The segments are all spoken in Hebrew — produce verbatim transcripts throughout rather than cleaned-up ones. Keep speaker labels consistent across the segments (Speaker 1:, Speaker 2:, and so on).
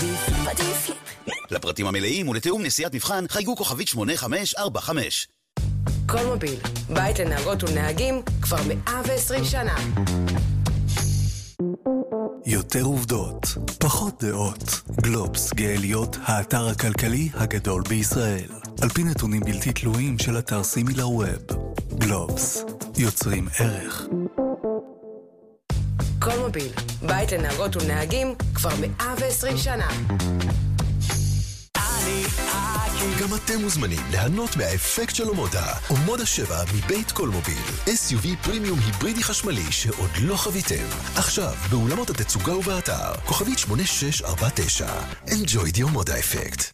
Speaker 1: עדיף לי, עדיף לי.
Speaker 2: לפרטים המלאים ולתיאום נסיעת מבחן חייגו כוכבית שמונה חמש ארבע חמש.
Speaker 3: קולמוביל, בית לנהגות ולנהגים כבר מאה ועשרים שנה.
Speaker 4: יותר עובדות, פחות דעות. גלובס גאליות, האתר הכלכלי הגדול בישראל. על פי נתונים בלתי תלויים של אתר סימילר ווב. גלובס, יוצרים ערך.
Speaker 3: קולמוביל, בית לנהגות ולנהגים כבר מאה ועשרים שנה.
Speaker 5: גם אתם מוזמנים ליהנות מהאפקט של אומודה. אומודה שבע מבית קולמוביל. אס יו וי פרימיום היברידי חשמלי שעוד לא חוויתם. עכשיו, באולמות התצוגה ובאתר. כוכבית שמונה שש ארבע תשע. Enjoy the אומודה אפקט.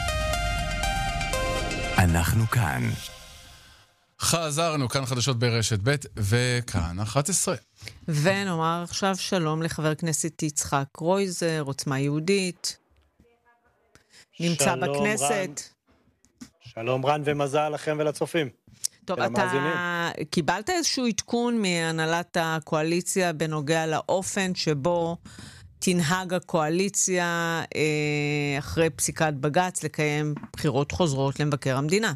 Speaker 4: אנחנו כאן.
Speaker 6: חזרנו, כאן חדשות ברשת ב' וכאן אחת עשרה.
Speaker 7: ונאמר עכשיו שלום לחבר הכנסת יצחק קרויזר, עוצמה יהודית. נמצא בכנסת.
Speaker 8: רן. שלום רן ומזל לכם ולצופים.
Speaker 7: טוב, אתה קיבלת איזשהו עדכון מהנהלת הקואליציה בנוגע לאופן שבו תנהג הקואליציה אחרי פסיקת בג"ץ לקיים בחירות חוזרות למבקר המדינה?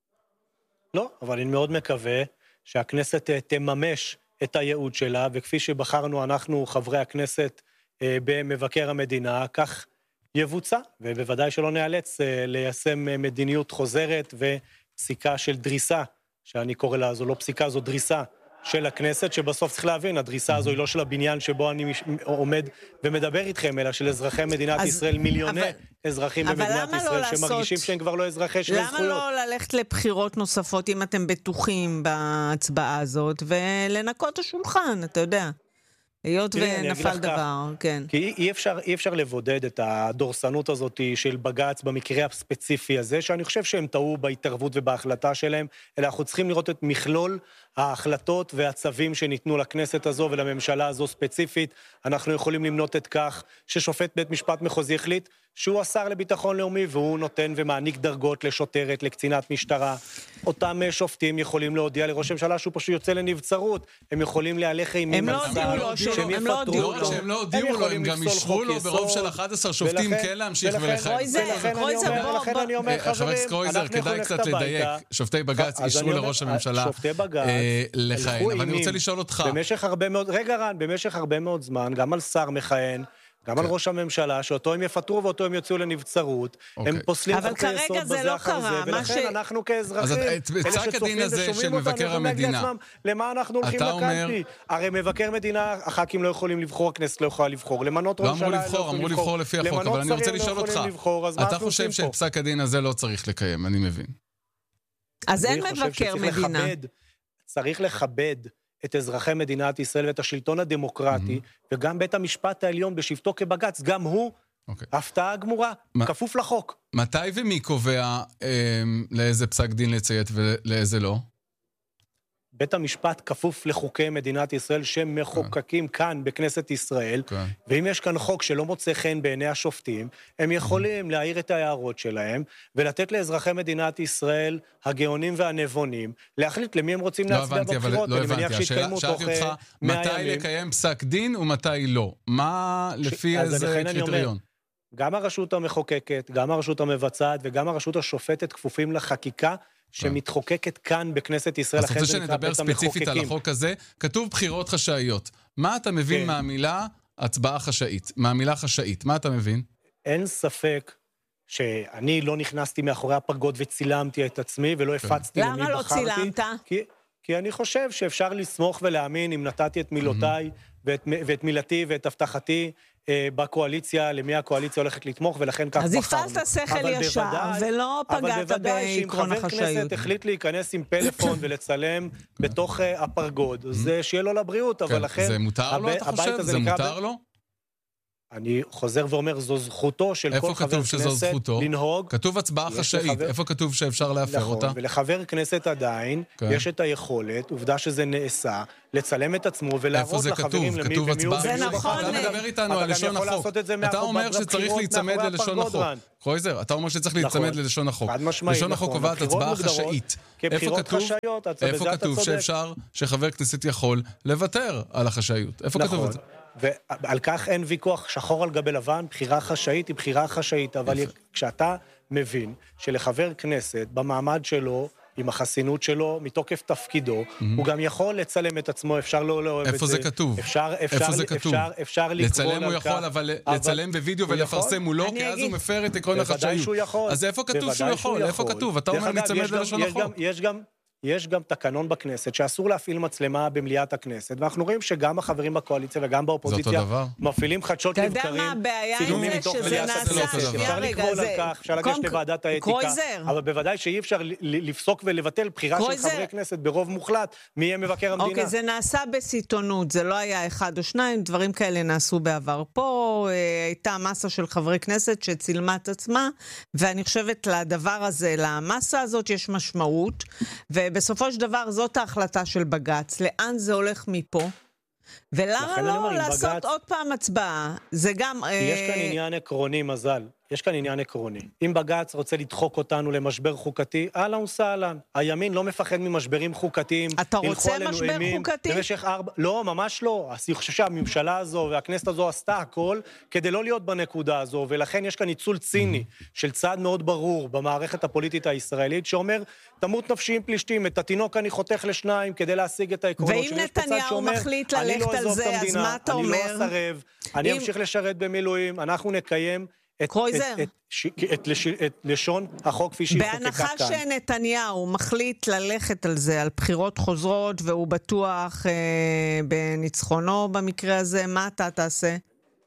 Speaker 8: לא, אבל אני מאוד מקווה שהכנסת תממש את הייעוד שלה, וכפי שבחרנו אנחנו חברי הכנסת במבקר המדינה, כך יבוצע, ובוודאי שלא נאלץ ליישם מדיניות חוזרת ופסיקה של דריסה, שאני קורא לה, זו לא פסיקה, זו דריסה של הכנסת, שבסוף צריך להבין, הדריסה הזו היא לא של הבניין שבו אני עומד ומדבר איתכם, אלא של אזרחי מדינת אז, ישראל, מיליוני אבל, אזרחים במדינת ישראל, לא שמרגישים שהם כבר לא אזרחי של זכויות.
Speaker 7: למה לא ללכת לבחירות נוספות, אם אתם בטוחים בהצבעה הזאת, ולנקות השולחן, אתה יודע? היות ונפל דבר, כן.
Speaker 8: כי אי אפשר, אי אפשר לבודד את הדורסנות הזאת של בג"ץ במקרה הספציפי הזה, שאני חושב שהם טעו בהתערבות ובהחלטה שלהם, אלא אנחנו צריכים לראות את מכלול ההחלטות והצווים שניתנו לכנסת הזו ולממשלה הזו ספציפית. אנחנו יכולים למנות את כך ששופט בית משפט מחוזי החליט שהוא השר לביטחון לאומי, והוא נותן ומעניק דרגות לשוטרת, לקצינת משטרה. אותם שופטים יכולים להודיע לראש הממשלה שהוא פשוט יוצא לנבצרות. הם יכולים להלך אימים על שר, שהם יפטרו אותו.
Speaker 6: שהם לא הודיעו לו, הם גם אישרו לו ברוב של אחד עשר שופטים כן להמשיך ולכן.
Speaker 8: ולכן אני אומר,
Speaker 6: חבר הכנסת קרויזר, כדאי קצת לדייק. שופטי בג"ץ אישרו לראש הממשלה לכהן. אבל אני רוצה לשאול אותך.
Speaker 8: רגע רן, במשך הרבה מאוד זמן, גם על שר מכהן, גם על ראש הממשלה, שאותו הם יפטרו ואותו הם יוצאו לנבצרות, הם פוסלים חוקי יסוד בזה אחר זה, ולכן אנחנו כאזרחים, אלה שצופים ושומעים אותנו, יכולים להגיד לעצמם, למה אנחנו הולכים לקלפי? הרי מבקר מדינה, הח"כים לא יכולים לבחור, הכנסת לא יכולה לבחור, למנות ראש הממשלה לא יכולים
Speaker 6: אמרו לבחור לפי החוק, אבל אני רוצה לשאול אותך, אתה חושב שפסק הדין הזה לא צריך לקיים, אני מבין.
Speaker 7: אז אין מבקר מדינה.
Speaker 8: צריך לכבד את אזרחי מדינת ישראל ואת השלטון הדמוקרטי, mm-hmm. וגם בית המשפט העליון בשבתו כבג"ץ, גם הוא, okay. הפתעה גמורה, מה, כפוף לחוק.
Speaker 6: מתי ומי קובע אה, לאיזה פסק דין לציית ולאיזה לא?
Speaker 8: בית המשפט כפוף לחוקי מדינת ישראל שמחוקקים okay. כאן בכנסת ישראל, okay. ואם יש כאן חוק שלא מוצא חן בעיני השופטים, הם יכולים mm-hmm. להעיר את ההערות שלהם, ולתת לאזרחי מדינת ישראל הגאונים והנבונים, להחליט למי הם רוצים
Speaker 6: לא
Speaker 8: להצביע
Speaker 6: הבנתי,
Speaker 8: בבחירות.
Speaker 6: אבל לא הבנתי, השאלה, שאלתי אותך, מתי לקיים פסק דין ומתי לא? מה לפי ש... איזה קריטריון? אומר,
Speaker 8: גם הרשות המחוקקת, גם הרשות המבצעת, וגם הרשות השופטת כפופים לחקיקה, שמתחוקקת כאן בכנסת ישראל.
Speaker 6: אז רוצה שנדבר ספציפית על החוק הזה. כתוב בחירות חשאיות. מה אתה מבין מהמילה הצבעה חשאית? מהמילה חשאית, מה אתה מבין?
Speaker 8: אין ספק שאני לא נכנסתי מאחורי הפרגוד וצילמתי את עצמי, ולא הפצתי למי בחרתי.
Speaker 7: למה לא צילמת?
Speaker 8: כי, כי אני חושב שאפשר לסמוך ולהאמין אם נתתי את מילותיי, ואת, ואת מילתי ואת הבטחתי, בקואליציה, למי הקואליציה הולכת לתמוך, ולכן כך בחרנו.
Speaker 7: אז הפעלת שכל ישר, ולא פגעת בעקרון החשאיות.
Speaker 8: אבל בוודאי שאם חבר כנסת החליט להיכנס עם פלאפון ולצלם בתוך הפרגוד, זה שיהיה לו לבריאות, אבל לכן...
Speaker 6: זה מותר לו, אתה חושב? זה מותר לו?
Speaker 8: אני חוזר ואומר, זו זכותו של כל חבר כנסת לנהוג.
Speaker 6: כתוב הצבעה חשאית, איפה כתוב שאפשר להפר אותה?
Speaker 8: ולחבר כנסת עדיין יש את היכולת, עובדה שזה נעשה, לצלם את עצמו ולהראות לחברים למי
Speaker 6: ומי הוא. זה נכון. אתה מדבר איתנו על לשון החוק. אתה אומר שצריך להיצמד ללשון החוק. קרויזר, אתה אומר שצריך להצמד ללשון החוק.
Speaker 8: חד משמעית,
Speaker 6: לשון החוק קובעת הצבעה חשאית. איפה כתוב? איפה כתוב שאפשר, שחבר כנסת יכול לוותר על החשאיות? איפה כתוב את זה?
Speaker 8: ועל כך אין ויכוח, שחור על גבי לבן, בחירה חשאית היא בחירה חשאית, אבל כשאתה מבין שלחבר כנסת במעמד שלו, עם החסינות שלו, מתוקף תפקידו, הוא גם יכול לצלם את עצמו, אפשר לא לאוהב את זה.
Speaker 6: איפה זה כתוב?
Speaker 8: איפה זה כתוב? אפשר לקרוא
Speaker 6: לצלם הוא יכול, אבל לצלם בווידאו ולפרסם הוא לא, כי אז הוא מפר את עקרון החשאיות. אז איפה כתוב שהוא יכול? איפה כתוב? אתה אומר נצמד ללשון החוק.
Speaker 8: יש גם תקנון בכנסת שאסור להפעיל מצלמה במליאת הכנסת, ואנחנו רואים שגם החברים בקואליציה וגם באופוזיציה מפעילים חדשות לבקרים.
Speaker 7: אתה יודע מה הבעיה עם זה שזה נעשה?
Speaker 8: אפשר לקרוא על כך, אפשר לגשת לוועדת האתיקה, אבל בוודאי שאי אפשר לפסוק ולבטל בחירה של חברי כנסת ברוב מוחלט, מי יהיה מבקר המדינה.
Speaker 7: אוקיי, זה נעשה בסיטונות, זה לא היה אחד או שניים, דברים כאלה נעשו בעבר. פה הייתה מסה של חברי כנסת שצילמה את עצמה, ואני חושבת לדבר הזה, למסה הזאת יש משמעות, ובסופו של דבר זאת ההחלטה של בג"ץ. לאן זה הולך מפה? ולמה לא לעשות עוד פעם הצבעה? זה גם...
Speaker 8: יש כאן עניין עקרוני, מזל. יש כאן עניין עקרוני. אם בג"ץ רוצה לדחוק אותנו למשבר חוקתי, אהלן וסהלן. הימין לא מפחד ממשברים חוקתיים.
Speaker 7: אתה רוצה משבר חוקתי?
Speaker 8: במשך ארבע... לא, ממש לא. אז אני חושב שהממשלה הזו והכנסת הזו עשתה הכל כדי לא להיות בנקודה הזו, ולכן יש כאן ניצול ציני של צעד מאוד ברור במערכת הפוליטית הישראלית, שאומר, תמות נפשי עם פלישתים, את התינוק אני חותך לשניים כדי להשיג את העקרונות.
Speaker 7: ואם נתניהו מחליט ללכת על זה, אז מה אתה אומר?
Speaker 8: אני לא אסרב, אני אמשיך לשרת במילואים, אנחנו נקיים את, את, את, את, את, לש, את לשון החוק כפי שהיא חוקקה כאן.
Speaker 7: בהנחה שנתניהו מחליט ללכת על זה, על בחירות חוזרות, והוא בטוח אה, בניצחונו במקרה הזה, מה אתה תעשה?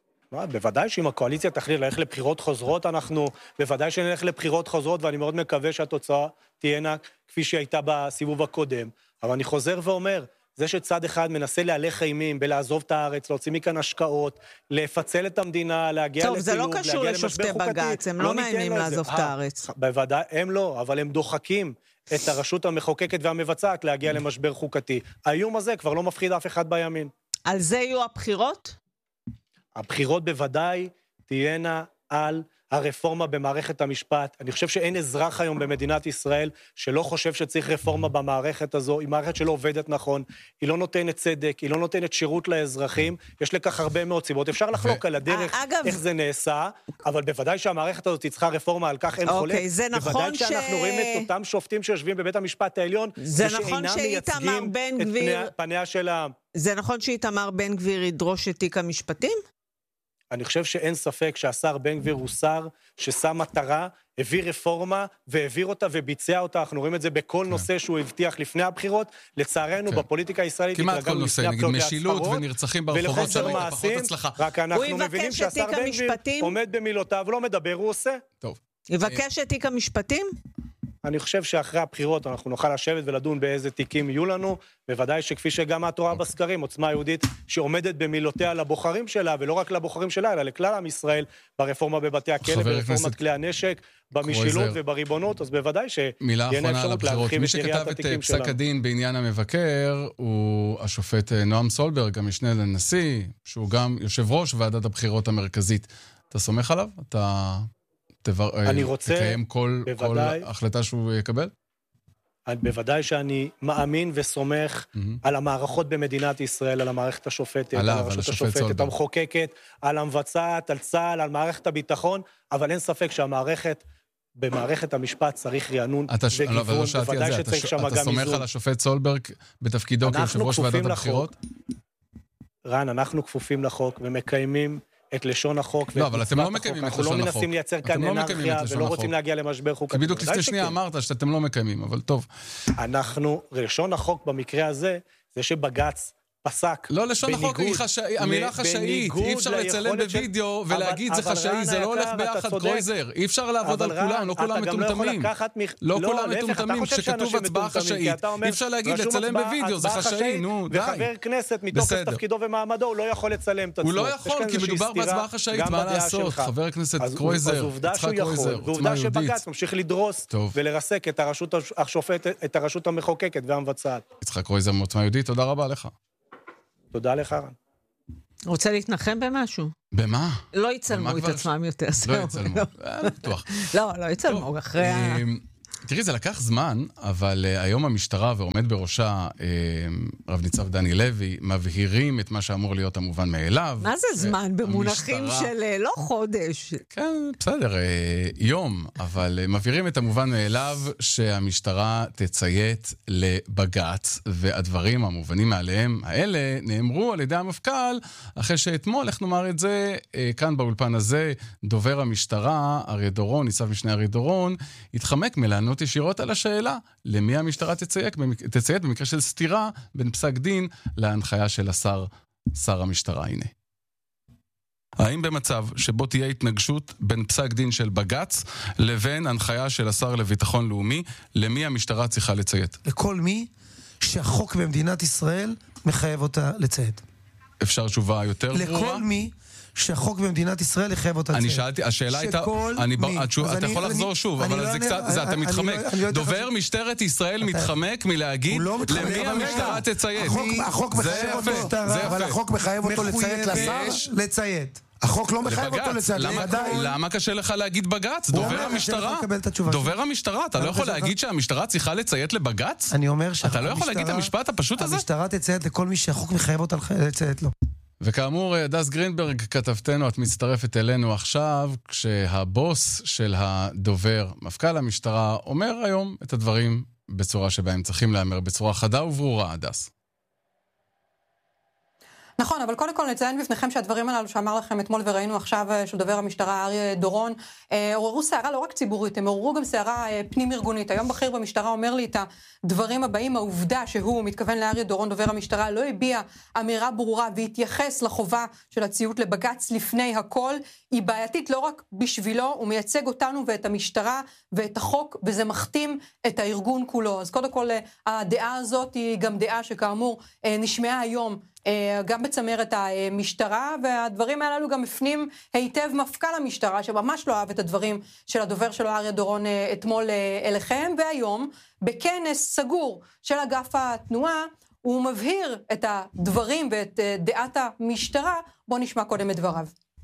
Speaker 8: בוודאי שאם הקואליציה תחליט ללכת לבחירות חוזרות, אנחנו בוודאי שנלך לבחירות חוזרות, ואני מאוד מקווה שהתוצאה תהיינה כפי שהייתה בסיבוב הקודם. אבל אני חוזר ואומר, זה שצד אחד מנסה להלך אימים, בלעזוב את הארץ, להוציא מכאן השקעות, לפצל את המדינה, להגיע לפילוג,
Speaker 7: טוב, זה לא קשור לשופטי בג"ץ, הם לא מאיימים לעזוב את הארץ.
Speaker 8: בוודאי, הם לא, אבל הם דוחקים את הרשות המחוקקת והמבצעת להגיע למשבר חוקתי. האיום הזה כבר לא מפחיד אף אחד בימין.
Speaker 7: על זה יהיו הבחירות?
Speaker 8: הבחירות בוודאי תהיינה על הרפורמה במערכת המשפט. אני חושב שאין אזרח היום במדינת ישראל שלא חושב שצריך רפורמה במערכת הזו. היא מערכת שלא עובדת נכון, היא לא נותנת צדק, היא לא נותנת שירות לאזרחים. יש לכך הרבה מאוד סיבות. אפשר לחלוק על הדרך איך זה נעשה, אבל בוודאי שהמערכת הזאת צריכה רפורמה, על כך אין חולק. בוודאי שאנחנו רואים את אותם שופטים שיושבים בבית המשפט העליון, ושאינם מייצגים את פניה של העם.
Speaker 7: זה נכון שאיתמר בן גביר ידרוש את תיק המשפטים?
Speaker 8: אני חושב שאין ספק שהשר בן גביר הוא שר ששם מטרה, הביא רפורמה והעביר אותה וביצע אותה. אנחנו רואים את זה בכל נושא שהוא הבטיח לפני הבחירות. לצערנו בפוליטיקה הישראלית
Speaker 6: כמעט כל נושא, נגיד משילות ונרצחים ברחובות שלנו, פחות הצלחה.
Speaker 8: רק אנחנו מבינים שהשר בן גביר עומד במילותיו, לא מדבר, הוא עושה.
Speaker 6: טוב.
Speaker 7: יבקש את תיק המשפטים?
Speaker 8: אני חושב שאחרי הבחירות אנחנו נוכל לשבת ולדון באיזה תיקים יהיו לנו, בוודאי שכפי שגם את רואה בסקרים, עוצמה יהודית שעומדת במילותיה לבוחרים שלה, ולא רק לבוחרים שלה, אלא לכלל עם ישראל, ברפורמה בבתי הכלא, ברפורמת כלי הנשק, במשילות ובריבונות, אז בוודאי שיהיה אפשרות להרחיב את יריעת התיקים שלנו.
Speaker 6: מי שכתב את פסק הדין בעניין המבקר, הוא השופט נועם סולברג, המשנה לנשיא, שהוא גם יושב ראש ועדת הבחירות המרכזית. אתה סומך עליו? אתה...
Speaker 8: אני רוצה,
Speaker 6: תקיים כל,
Speaker 8: בוודאי,
Speaker 6: כל החלטה שהוא יקבל?
Speaker 8: בוודאי שאני מאמין וסומך mm-hmm. על המערכות במדינת ישראל, על המערכת השופטת,
Speaker 6: עליו,
Speaker 8: על הרשות השופטת, סולברג. המחוקקת, על המבצעת, על צה"ל, על מערכת הביטחון, אבל אין ספק שהמערכת, במערכת המשפט צריך רענון וגיוון,
Speaker 6: לא,
Speaker 8: בוודאי שצריך שם גם איזון.
Speaker 6: אתה סומך על השופט סולברג בתפקידו כיושב ראש ועדת הבחירות?
Speaker 8: רן, אנחנו כפופים לחוק ומקיימים את לשון החוק.
Speaker 6: לא, אבל אתם לא מקיימים את לשון החוק.
Speaker 8: אנחנו לא מנסים לייצר כאן אנרכיה, ולא רוצים להגיע למשבר חוקתי.
Speaker 6: כי בדיוק לפני שנייה אמרת שאתם לא מקיימים, אבל טוב.
Speaker 8: אנחנו, לשון החוק במקרה הזה, זה שבג"ץ פסק.
Speaker 6: לא, לשון החוק היא חשאי, המילה חשאית. אי אפשר לצלם בווידאו ולהגיד זה חשאי, זה לא הולך ביחד, קרויזר. אי אפשר לעבוד על כולם, לא כולם מטומטמים. לא כולם מטומטמים, שכתוב הצבעה חשאית. אי אפשר להגיד לצלם בווידאו, זה חשאי, נו, די.
Speaker 8: וחבר כנסת מתוקף תפקידו ומעמדו, הוא לא יכול לצלם את עצמו.
Speaker 6: הוא לא יכול, כי מדובר בהצבעה חשאית, מה לעשות? חבר הכנסת קרויזר, יצחק קרויזר,
Speaker 8: ועובדה שבג"ץ ממשיך לדרוס ולרסק את הרשות המחוקקת והמבצעת.
Speaker 6: יצחק קרויזר מעוצמה יהודית, תודה רבה לך.
Speaker 8: תודה לך, רן.
Speaker 7: רוצה להתנחם במשהו?
Speaker 6: במה?
Speaker 7: לא יצלמו את עצמם יותר.
Speaker 6: לא יצלמו, בטוח.
Speaker 7: לא, לא יצלמו אחרי ה...
Speaker 6: תראי, זה לקח זמן, אבל uh, היום המשטרה ועומד בראשה uh, רב ניצב דני לוי, מבהירים את מה שאמור להיות המובן מאליו.
Speaker 7: מה זה זמן? במונחים המשטרה... של uh, לא חודש.
Speaker 6: כן, בסדר, uh, יום, אבל uh, מבהירים את המובן מאליו שהמשטרה תציית לבגץ, והדברים המובנים מעליהם האלה נאמרו על ידי המפכ"ל, אחרי שאתמול, איך נאמר את זה, uh, כאן באולפן הזה, דובר המשטרה, אריה דורון, ניצב משנה אריה דורון, התחמק מלענות ישירות על השאלה למי המשטרה תציית, תציית במקרה של סתירה בין פסק דין להנחיה של השר, שר המשטרה. הנה. האם במצב שבו תהיה התנגשות בין פסק דין של בגץ לבין הנחיה של השר לביטחון לאומי, למי המשטרה צריכה לציית?
Speaker 1: לכל מי שהחוק במדינת ישראל מחייב אותה לציית.
Speaker 6: אפשר תשובה יותר ברורה?
Speaker 1: לכל מי שהחוק במדינת ישראל יחייב אותה לציית.
Speaker 6: אני שאלתי, השאלה הייתה, אתה יכול לחזור שוב, אבל זה קצת, אתה מתחמק. דובר משטרת ישראל מתחמק מלהגיד למי המשטרה תציית.
Speaker 1: החוק מחייב אותו, אבל החוק מחייב אותו לציית לשר? לציית. החוק לא מחייב אותו לציית.
Speaker 6: למה קשה לך להגיד בגץ? דובר המשטרה? דובר המשטרה, אתה לא יכול להגיד שהמשטרה צריכה לציית לבגץ?
Speaker 1: אני אומר
Speaker 6: אתה לא יכול להגיד את המשפט הפשוט הזה?
Speaker 1: המשטרה תציית לכל מי שהחוק מחייב אותה לציית לו.
Speaker 6: וכאמור, הדס גרינברג, כתבתנו, את מצטרפת אלינו עכשיו, כשהבוס של הדובר, מפכ"ל המשטרה, אומר היום את הדברים בצורה שבהם צריכים לאמר, בצורה חדה וברורה, הדס.
Speaker 9: נכון, אבל קודם כל נציין בפניכם שהדברים הללו שאמר לכם אתמול וראינו עכשיו של דובר המשטרה אריה דורון, עוררו סערה לא רק ציבורית, הם עוררו גם סערה פנים ארגונית. היום בכיר במשטרה אומר לי את הדברים הבאים, העובדה שהוא מתכוון לאריה דורון דובר המשטרה לא הביע אמירה ברורה והתייחס לחובה של הציות לבגץ לפני הכל, היא בעייתית לא רק בשבילו, הוא מייצג אותנו ואת המשטרה ואת החוק, וזה מכתים את הארגון כולו. אז קודם כל הדעה הזאת היא גם דעה שכאמור נשמעה היום גם בצמרת המשטרה, והדברים האלו גם מפנים היטב מפכ"ל המשטרה, שממש לא אהב את הדברים של הדובר שלו אריה דורון אתמול אליכם, והיום בכנס סגור של אגף התנועה, הוא מבהיר את הדברים ואת דעת המשטרה. בוא נשמע קודם את דבריו.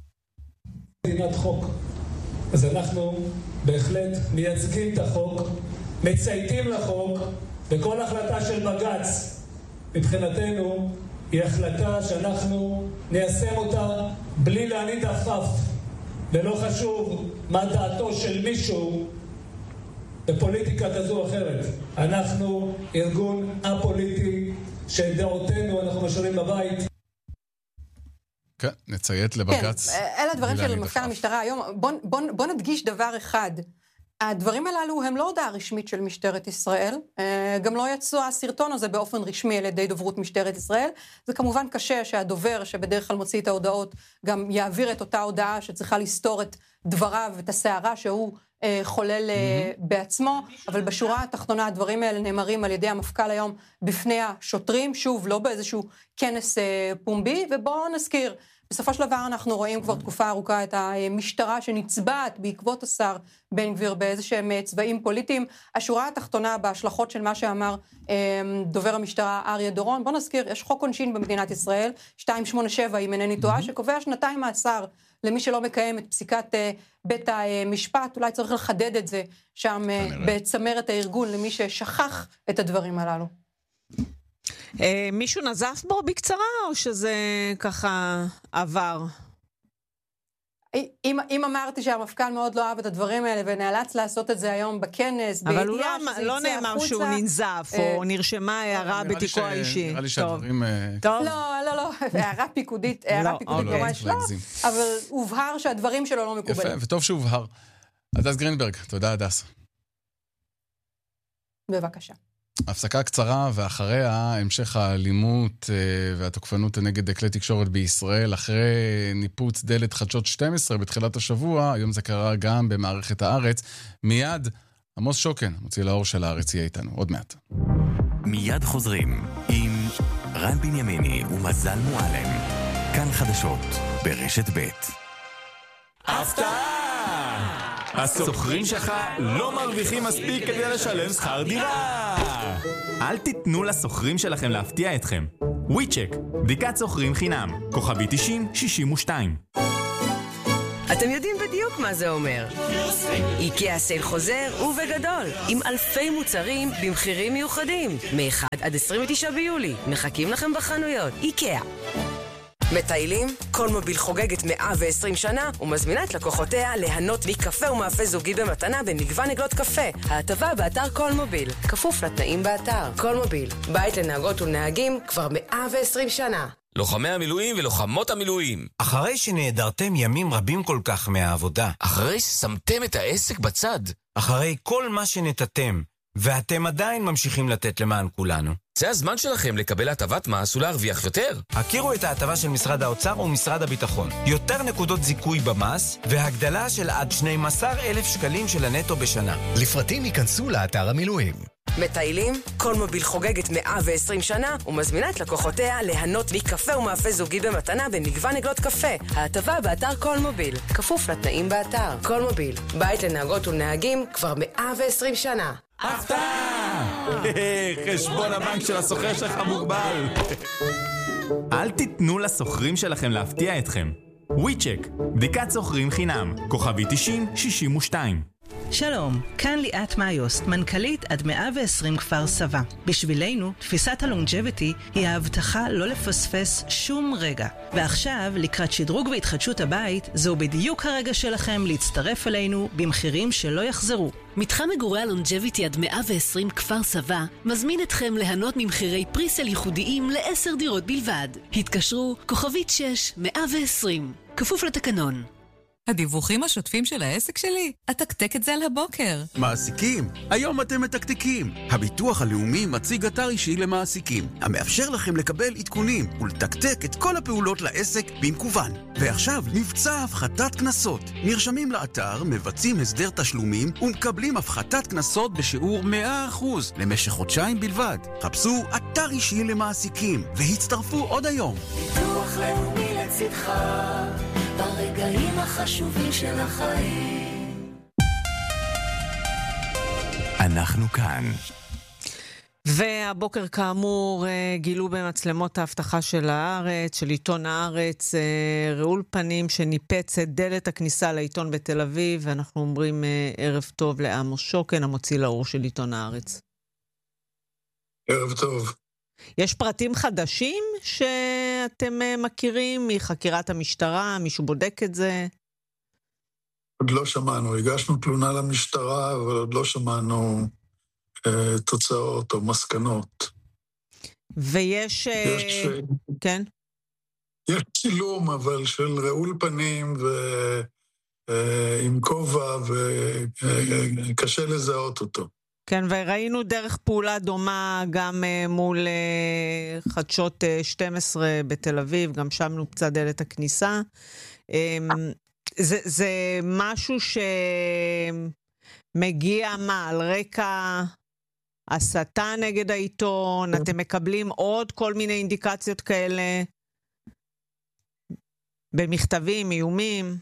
Speaker 10: מדינת חוק, אז אנחנו בהחלט מייצגים את החוק, מצייתים לחוק, וכל החלטה של בג"ץ מבחינתנו היא החלטה שאנחנו ניישם אותה בלי להניד עפעף, ולא חשוב מה דעתו של מישהו בפוליטיקה כזו או אחרת. אנחנו ארגון א-פוליטי שדעותינו אנחנו משאירים בבית.
Speaker 6: כן, נציית לבג"ץ.
Speaker 9: כן, אלה הדברים של מפכ"ל המשטרה היום. בוא, בוא, בוא נדגיש דבר אחד. הדברים הללו הם לא הודעה רשמית של משטרת ישראל, גם לא יצאו הסרטון הזה באופן רשמי על ידי דוברות משטרת ישראל. זה כמובן קשה שהדובר שבדרך כלל מוציא את ההודעות גם יעביר את אותה הודעה שצריכה לסתור את דבריו ואת הסערה שהוא חולל mm-hmm. בעצמו, אבל בשורה התחתונה הדברים האלה נאמרים על ידי המפכ"ל היום בפני השוטרים, שוב לא באיזשהו כנס פומבי, ובואו נזכיר, בסופו של דבר אנחנו רואים כבר תקופה ארוכה את המשטרה שנצבעת בעקבות השר בן גביר באיזשהם צבעים פוליטיים. השורה התחתונה בהשלכות של מה שאמר דובר המשטרה אריה דורון, בוא נזכיר, יש חוק עונשין במדינת ישראל, שתיים שמונה שבע אם אינני טועה, שקובע שנתיים מאסר למי שלא מקיים את פסיקת בית המשפט. אולי צריך לחדד את זה שם בצמרת הארגון למי ששכח את הדברים הללו.
Speaker 7: מישהו נזף בו בקצרה, או שזה ככה עבר?
Speaker 9: אם, אם אמרתי שהמפכ"ל מאוד לא אהב את הדברים האלה, ונאלץ לעשות את זה היום בכנס,
Speaker 7: אבל הוא לא, לא נאמר החוצה, שהוא ננזף, אה, או נרשמה הערה בתיקו האישי.
Speaker 6: נראה לי שהדברים...
Speaker 9: טוב. לא, לא, לא, הערה פיקודית, הערה פיקודית ממש לא, אבל הובהר שהדברים שלו לא מקובלים.
Speaker 6: יפה, וטוב שהובהר. הדס גרינברג, תודה הדס.
Speaker 9: בבקשה.
Speaker 6: הפסקה קצרה, ואחריה המשך האלימות והתוקפנות נגד כלי תקשורת בישראל, אחרי ניפוץ דלת חדשות שתים עשרה בתחילת השבוע, היום זה קרה גם במערכת הארץ. מיד, עמוס שוקן, מוציא לאור של הארץ, יהיה איתנו, עוד מעט.
Speaker 11: מיד חוזרים עם רן בנימיני ומזל מועלם. כאן חדשות ברשת ב'.
Speaker 12: הפתעה! הסוחרים שלך לא מרוויחים מספיק כדי לשלם שכר דירה. אל תיתנו לסוחרים שלכם להפתיע אתכם. וויצ'ק, בדיקת סוחרים חינם, כוכבי תשעים שישים ושתיים.
Speaker 3: אתם יודעים בדיוק מה זה אומר. איקאה סייל חוזר ובגדול, עם אלפי מוצרים במחירים מיוחדים, מ-אחד עד עשרים ותשעה ביולי. מחכים לכם בחנויות. איקאה. מטיילים? קולמוביל חוגגת מאה ועשרים שנה ומזמינה את לקוחותיה ליהנות מקפה ומאפה זוגי במתנה במגוון עגלות קפה. ההטבה באתר קולמוביל, כפוף לתנאים באתר. קולמוביל, בית לנהגות ולנהגים כבר מאה ועשרים שנה.
Speaker 13: לוחמי המילואים ולוחמות המילואים.
Speaker 14: אחרי שנעדרתם ימים רבים כל כך מהעבודה.
Speaker 13: אחרי ששמתם את העסק בצד.
Speaker 14: אחרי כל מה שנתתם, ואתם עדיין ממשיכים לתת למען כולנו.
Speaker 13: זה הזמן שלכם לקבל הטבת מס ולהרוויח יותר.
Speaker 14: הכירו את ההטבה של משרד האוצר ומשרד הביטחון. יותר נקודות זיכוי במס, והגדלה של עד שנים עשר אלף שקלים של הנטו בשנה.
Speaker 5: לפרטים ייכנסו לאתר המילואים.
Speaker 3: מטיילים? קולמוביל חוגגת מאה ועשרים שנה ומזמינה את לקוחותיה ליהנות מקפה ומאפה זוגי במתנה במגוון עגלות קפה. ההטבה באתר קולמוביל, כפוף לתנאים באתר. קולמוביל, בית לנהגות ולנהגים כבר מאה ועשרים שנה.
Speaker 12: הפתעה! חשבון הבנק של הסוחר שלך מוגבל. אל תיתנו לסוחרים שלכם להפתיע אתכם. וויצ'ק, בדיקת סוחרים חינם, כוכבי תשעים שישים ושתיים.
Speaker 15: שלום, כאן ליאת מאיוסט, מנכ"לית עד מאה ועשרים כפר סבא. בשבילנו, תפיסת הלונג'ביטי היא ההבטחה לא לפספס שום רגע. ועכשיו, לקראת שדרוג והתחדשות הבית, זהו בדיוק הרגע שלכם להצטרף אלינו במחירים שלא יחזרו.
Speaker 16: מתחם מגורי הלונג'ביטי עד מאה ועשרים כפר סבא מזמין אתכם ליהנות ממחירי פריסל ייחודיים לעשר דירות בלבד. התקשרו כוכבית שש מאה ועשרים, כפוף לתקנון.
Speaker 17: הדיווחים השוטפים של העסק שלי? אתקתק את זה על הבוקר.
Speaker 18: מעסיקים, היום אתם מתקתקים. הביטוח הלאומי מציג אתר אישי למעסיקים, המאפשר לכם לקבל עדכונים ולתקתק את כל הפעולות לעסק במקוון. ועכשיו, מבצע הפחתת כנסות. נרשמים לאתר, מבצעים הסדר תשלומים ומקבלים הפחתת כנסות בשיעור מאה אחוז למשך חודשיים בלבד. חפשו אתר אישי למעסיקים והצטרפו עוד היום.
Speaker 19: ביטוח לאומי לצדך ברגעים החשובים של החיים.
Speaker 11: אנחנו כאן.
Speaker 7: והבוקר כאמור גילו במצלמות ההבטחה של הארץ, של עיתון הארץ, רעול פנים שניפץ את דלת הכניסה לעיתון בתל אביב, ואנחנו אומרים ערב טוב לעמוס שוקן, המוציא לאור של עיתון הארץ.
Speaker 20: ערב טוב.
Speaker 7: יש פרטים חדשים שאתם מכירים מחקירת המשטרה? מישהו בודק את זה?
Speaker 20: עוד לא שמענו. הגשנו תלונה למשטרה, אבל עוד לא שמענו אה, תוצאות או מסקנות.
Speaker 7: ויש...
Speaker 20: יש,
Speaker 7: כן?
Speaker 20: יש צילום, אבל של רעול פנים ועם כובע, וקשה לזהות אותו.
Speaker 7: כן, וראינו דרך פעולה דומה גם uh, מול uh, חדשות uh, שתים עשרה בתל אביב, גם שמנו קצת דלת הכניסה. Um, זה, זה משהו שמגיע מה, על רקע הסתה נגד העיתון? אתם מקבלים עוד כל מיני אינדיקציות כאלה במכתבים, איומים?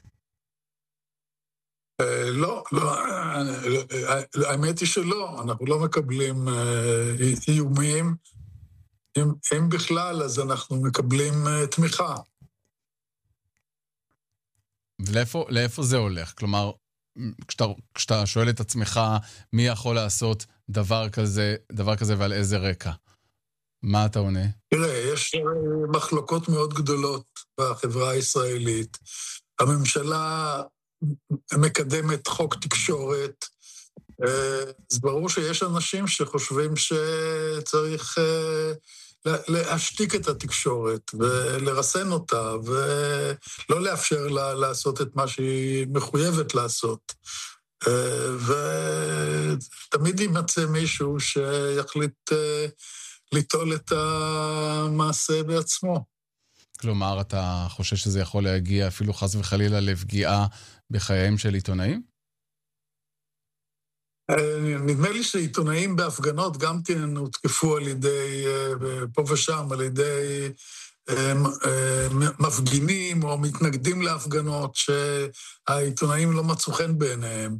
Speaker 20: לא, לא, האמת היא שלא, אנחנו לא מקבלים איומים, אם בכלל, אז אנחנו מקבלים תמיכה.
Speaker 6: ולאיפה, לאיפה זה הולך? כלומר, כשאתה, כשאתה שואל את עצמך מי יכול לעשות דבר כזה, דבר כזה ועל איזה רקע, מה אתה עונה?
Speaker 20: תראה, יש מחלוקות מאוד גדולות בחברה הישראלית. הממשלה מקדמת חוק תקשורת, אז ברור שיש אנשים שחושבים שצריך להשתיק את התקשורת ולרסן אותה ולא לאפשר לה לעשות את מה שהיא מחויבת לעשות. ותמיד יימצא מישהו שיחליט ליטול את המעשה בעצמו.
Speaker 6: כלומר, אתה חושב שזה יכול להגיע אפילו חס וחלילה לפגיעה בחייהם של עיתונאים?
Speaker 20: נדמה לי שעיתונאים בהפגנות גם כן הותקפו על ידי, פה ושם, על ידי מפגינים או מתנגדים להפגנות שהעיתונאים לא מצאו חן בעיניהם.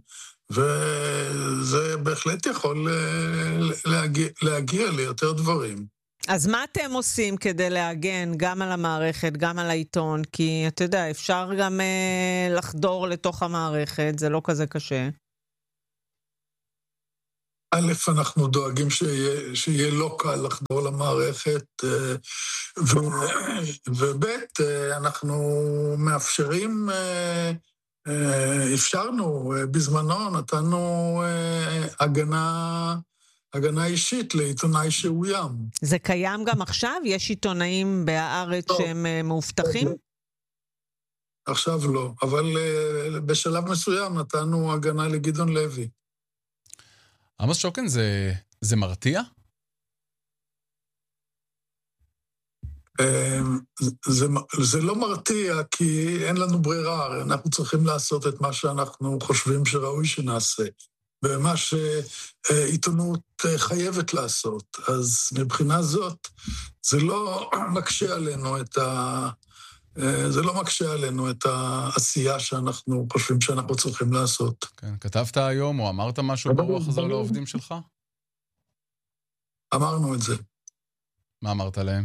Speaker 20: וזה בהחלט יכול להגיע, להגיע ליותר דברים.
Speaker 7: אז מה אתם עושים כדי להגן גם על המערכת, גם על העיתון? כי אתה יודע, אפשר גם אה, לחדור לתוך המערכת, זה לא כזה קשה.
Speaker 20: א', אנחנו דואגים שיהיה, שיהיה לא קל לחדור למערכת, ו, וב', אנחנו מאפשרים, אפשרנו, בזמנו נתנו הגנה, הגנה אישית לעיתונאי שאוים.
Speaker 7: זה קיים גם עכשיו? יש עיתונאים בהארץ לא. שהם מאובטחים?
Speaker 20: עכשיו לא, אבל בשלב מסוים נתנו הגנה לגדעון לוי.
Speaker 6: עמוס שוקן, זה, זה מרתיע?
Speaker 20: זה, זה לא מרתיע, כי אין לנו ברירה, אנחנו צריכים לעשות את מה שאנחנו חושבים שראוי שנעשה, ומה שעיתונות חייבת לעשות. אז מבחינה זאת, זה לא מקשה עלינו את ה... זה לא מקשה עלינו את העשייה שאנחנו חושבים שאנחנו צריכים לעשות.
Speaker 6: כן, כתבת היום או אמרת משהו ברוח הזו לעובדים שלך?
Speaker 20: אמרנו את זה.
Speaker 6: מה אמרת להם?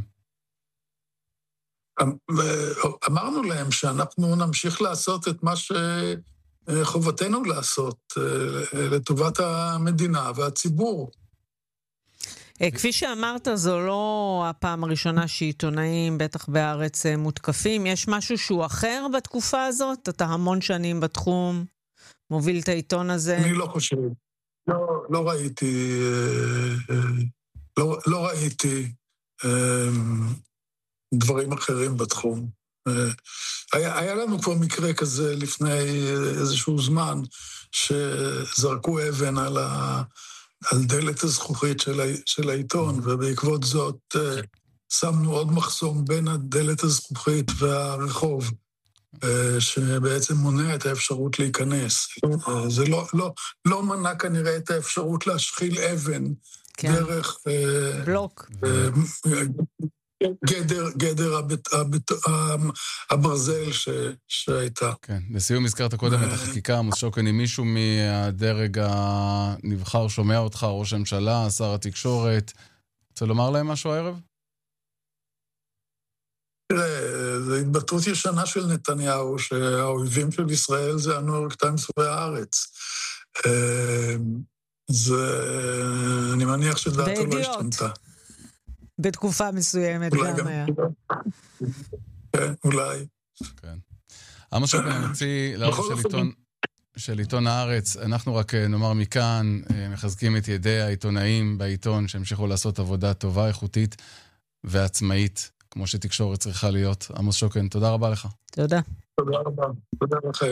Speaker 20: אמרנו להם שאנחנו נמשיך לעשות את מה שחובתנו לעשות, לטובת המדינה והציבור.
Speaker 7: כפי שאמרת, זו לא הפעם הראשונה שעיתונאים, בטח בארץ, מותקפים. יש משהו שהוא אחר בתקופה הזאת? אתה המון שנים בתחום, מוביל את העיתון הזה.
Speaker 20: אני לא חושב. לא, לא ראיתי, לא, לא ראיתי דברים אחרים בתחום. היה, היה לנו כבר מקרה כזה לפני איזשהו זמן, שזרקו אבן על ה... על דלת הזכוכית של, ה... של העיתון, ובעקבות זאת uh, שמנו עוד מחסום בין הדלת הזכוכית והרחוב, uh, שבעצם מונע את האפשרות להיכנס. Uh, זה לא, לא, לא מנע כנראה את האפשרות להשחיל אבן כן. דרך... Uh,
Speaker 7: בלוק.
Speaker 20: Uh, גדר, גדר הבט, הבט, הברזל ש, שהייתה.
Speaker 6: כן, לסיום הזכרת קודם את החקיקה, עמוס שוקן, אם מישהו מהדרג הנבחר שומע אותך, ראש הממשלה, שר התקשורת, רוצה לומר להם משהו הערב?
Speaker 20: תראה, זו התבטאות ישנה של נתניהו, שהאויבים של ישראל זה הניו יורק טיימס והארץ. זה, אני מניח שדעתו לא השתנתה.
Speaker 7: בתקופה מסוימת גם היה.
Speaker 20: כן, אולי.
Speaker 6: כן. עמוס שוקן, אני מוציא לאור של עיתון, של עיתון הארץ. אנחנו רק נאמר מכאן, מחזקים את ידי העיתונאים בעיתון, שהמשיכו לעשות עבודה טובה, איכותית ועצמאית, כמו שתקשורת צריכה להיות. עמוס שוקן, תודה רבה לך.
Speaker 7: תודה.
Speaker 20: תודה רבה. תודה לכם.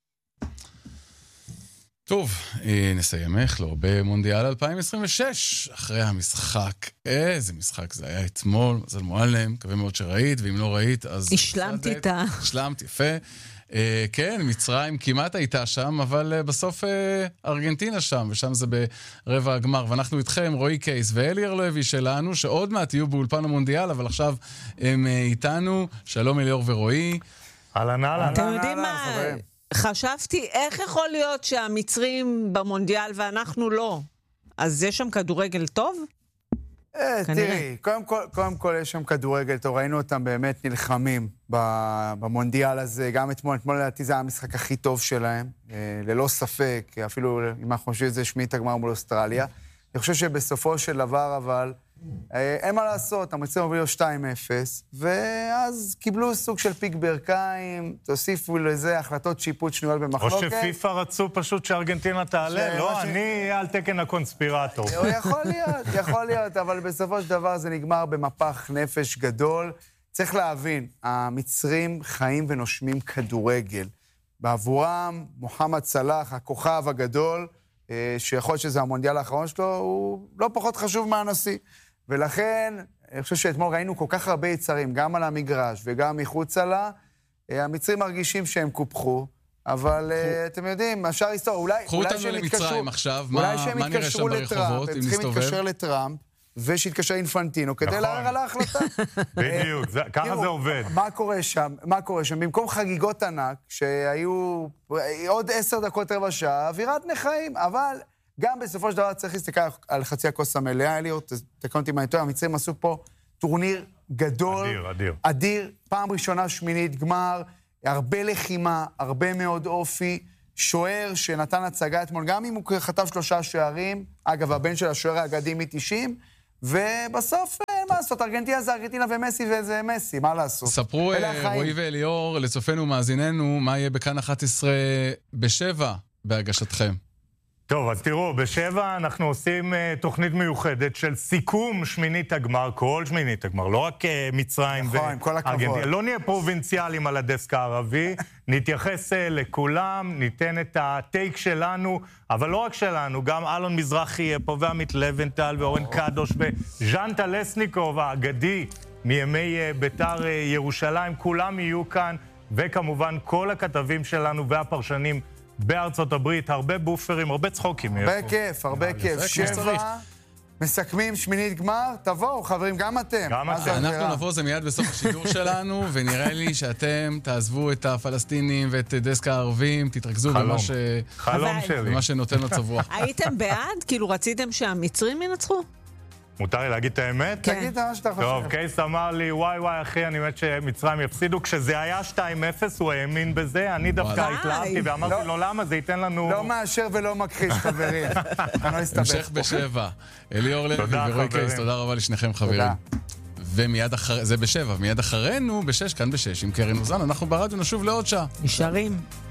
Speaker 6: טוב, נסיים איך לא, במונדיאל אלפיים עשרים ושש, אחרי המשחק, איזה משחק זה היה אתמול, מזל מועלם, מקווה מאוד שראית, ואם לא ראית, אז...
Speaker 7: השלמתי את ה...
Speaker 6: השלמת, יפה. אה, כן, מצרים כמעט הייתה שם, אבל אה, בסוף אה, ארגנטינה שם, ושם זה ברבע הגמר, ואנחנו איתכם, רועי קייס ואלי ארלוי שלנו, שעוד מעט יהיו באולפן המונדיאל, אבל עכשיו הם אה, איתנו, שלום אליאור ורועי.
Speaker 21: אהלן, אהלן.
Speaker 7: אתם יודעים מה... חשבתי, איך יכול להיות שהמצרים במונדיאל ואנחנו לא? אז יש שם כדורגל טוב?
Speaker 21: תראי, קודם כל, קודם כל יש שם כדורגל טוב, ראינו אותם באמת נלחמים במונדיאל הזה, גם אתמול, אתמול לדעתי זה היה המשחק הכי טוב שלהם, ללא ספק, אפילו אם אנחנו חושבים שזה שמינית הגמר מול אוסטרליה. אני חושב שבסופו של דבר, אבל אין מה לעשות, המצרים הובילו שתיים אפס, ואז קיבלו סוג של פיק ברכיים, תוסיפו לזה החלטות שיפוט שנויות במחלוקת. או שפיפה רצו פשוט שארגנטינה תעלה, לא, אני אהיה על תקן הקונספירטור. יכול להיות, יכול להיות, אבל בסופו של דבר זה נגמר במפח נפש גדול. צריך להבין, המצרים חיים ונושמים כדורגל. בעבורם, מוחמד סלאח, הכוכב הגדול, שיכול להיות שזה המונדיאל האחרון שלו, הוא לא פחות חשוב מהנשיא. ולכן, אני חושב שאתמול ראינו כל כך הרבה יצרים, גם על המגרש וגם מחוץ לה, המצרים מרגישים שהם קופחו, אבל אתם יודעים, אפשר להסתור, אולי...
Speaker 6: קחו אותנו למצרים עכשיו, מה נראה שם ברחובות, אם נסתובב?
Speaker 21: הם צריכים להתקשר לטראמפ, ושיתקשר אינפנטינו, כדי לערער על ההחלטה. בדיוק, ככה זה עובד. מה קורה שם? מה קורה שם? במקום חגיגות ענק, שהיו עוד עשר דקות רבע שעה, אווירת נחיים, אבל גם בסופו של דבר צריך להסתכל על חצי הכוס המלאה, אליור, תקן אותי מה יותר, המצרים עשו פה טורניר גדול,
Speaker 2: אדיר, אדיר.
Speaker 21: אדיר, פעם ראשונה שמינית גמר, הרבה לחימה, הרבה מאוד אופי, שוער שנתן הצגה אתמול, גם אם הוא חטף שלושה שערים, אגב, הבן של השוער האגדי מ-תשעים, ובסוף, אין מה לעשות, ארגנטינה זה ארגנטינה ומסי וזה מסי, מה לעשות?
Speaker 6: ספרו, רועי ואליאור, לצופנו ומאזיננו, מה יהיה בכאן אחת עשרה בשבע בהגשתכם?
Speaker 2: טוב, אז תראו, בשבע אנחנו עושים uh, תוכנית מיוחדת של סיכום שמינית הגמר, כל שמינית הגמר, לא רק uh, מצרים וארגנטינה. לא נהיה פרובינציאלים על הדסק הערבי, נתייחס uh, לכולם, ניתן את הטייק שלנו, אבל לא רק שלנו, גם אלון מזרחי יהיה פה, ועמית לבנטל, ואורן קדוש, וז'אן טלסניקוב, האגדי, מימי uh, ביתר uh, ירושלים, כולם יהיו כאן, וכמובן כל הכתבים שלנו והפרשנים, בארצות הברית, הרבה בופרים, הרבה צחוקים.
Speaker 21: הרבה כיף, הרבה כיף. שבע, מסכמים שמינית גמר, תבואו, חברים, גם אתם.
Speaker 2: גם אתם.
Speaker 6: אנחנו נבוא, זה מיד בסוף השידור שלנו, ונראה לי שאתם תעזבו את הפלסטינים ואת דסק הערבים, תתרכזו במה שנותן מצב רוח.
Speaker 7: הייתם בעד? כאילו רציתם שהמצרים ינצחו?
Speaker 2: מותר לי להגיד את האמת?
Speaker 21: תגיד מה שאתה חושב.
Speaker 2: טוב, קייס אמר לי, וואי וואי אחי, אני מת שמצרים יפסידו. כשזה היה שתיים אפס, הוא האמין בזה. אני דווקא התלהבתי ואמרתי לו, למה? זה ייתן לנו...
Speaker 21: לא מאשר ולא מכחיש, חברים.
Speaker 6: המשך בשבע. אליאור לוי ורועי קייס, תודה רבה לשניכם, חברים. ומיד אחרי... זה בשבע, מיד אחרינו, בשש, כאן בשש, עם קרן אוזן. אנחנו ברדיו נשוב לעוד שעה.
Speaker 7: נשארים.